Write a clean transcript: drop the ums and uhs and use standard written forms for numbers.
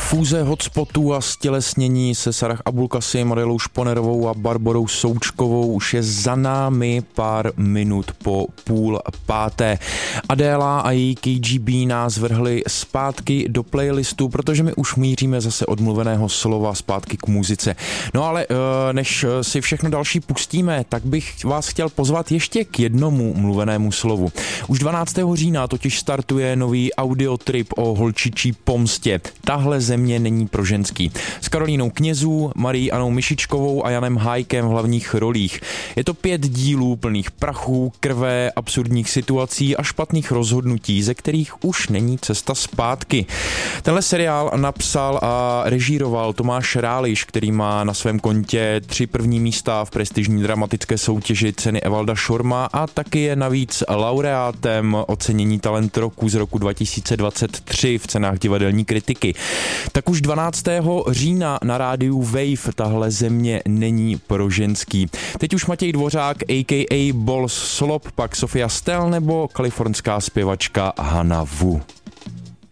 Fúze hotspotů a stělesnění se Sarah Abulkasim, Adélou Šponerovou a Barborou Součkovou už je za námi pár minut po 4:30. Adéla a její KGB nás vrhli zpátky do playlistu, protože my už míříme zase od mluveného slova zpátky k muzice. No ale než si všechno další pustíme, tak bych vás chtěl pozvat ještě k jednomu mluvenému slovu. Už 12. října totiž startuje nový audiotrip o holčičí pomstě. Tahle země není pro ženský. S Karolínou Knězů, Marií Anou Myšičkovou a Janem Hájkem v hlavních rolích. Je to 5 dílů plných prachů, krve, absurdních situací a špatných rozhodnutí, ze kterých už není cesta zpátky. Tenhle seriál napsal a režíroval Tomáš Ráliš, který má na svém kontě 3 první místa v prestižní dramatické soutěži ceny Evalda Šorma a taky je navíc laureátem ocenění Talent roku z roku 2023 v cenách divadelní kritiky. Tak už 12. října na rádiu Wave tahle země není pro ženský. Teď už Matěj Dvořák, a.k.a. Bols Slob, pak Sofia Stel nebo kalifornská zpěvačka Hannah Wu.